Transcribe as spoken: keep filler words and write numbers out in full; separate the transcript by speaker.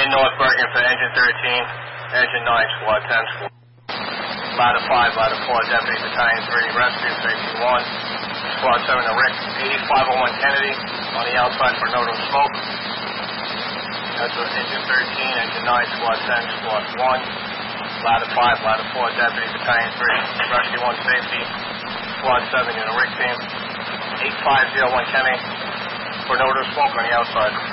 Speaker 1: in North Bergen for Engine thirteen, Engine nine, Squad ten, Squad. Ladder five, Ladder four, Deputy Battalion three, Rescue, Safety one, Squad seven to Rick, eighty-five oh one Kennedy, on the outside for nodal smoke. That's with Engine thirteen, Engine nine, Squad ten, Squad one. Ladder five, Ladder four, Deputy Battalion three, Rescue one, Safety, Squad seven, unit Rick team, eight five oh one Kennedy, for nodal smoke on the outside.